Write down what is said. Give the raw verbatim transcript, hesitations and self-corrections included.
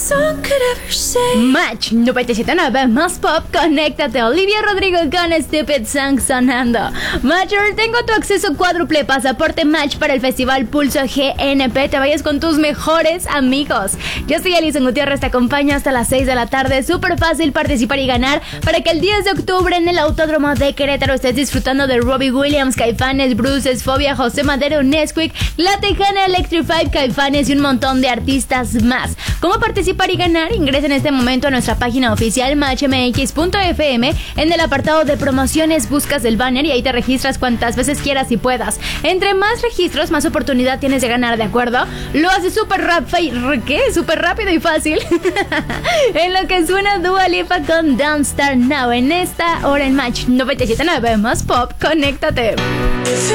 Match noventa y siete punto nueve más pop, conéctate. Olivia Rodrigo con Stupid Song sonando. Major, tengo tu acceso cuádruple pasaporte Match para el Festival Pulso G N P. Te vayas con tus mejores amigos. Yo soy Alison Gutiérrez, te acompaño hasta las seis de la tarde. Súper fácil participar y ganar para que el diez de octubre en el Autódromo de Querétaro estés disfrutando de Robbie Williams, Caifanes, Bruces, Fobia, José Madero, Nesquik, La Tejana, Electrified, Caifanes y un montón de artistas más. ¿Cómo participar y ganar? Ingresa en este momento a nuestra página oficial match m x punto f m. En el apartado de promociones buscas el banner y ahí te registras cuantas veces quieras y puedas. Entre más registros, más oportunidad tienes de ganar, ¿de acuerdo? Lo haces súper rápido. ¿Qué? Súper rápido y fácil. En lo que suena Dua Lipa con Don't Start Now en esta hora en Match noventa y siete punto nueve más pop, conéctate.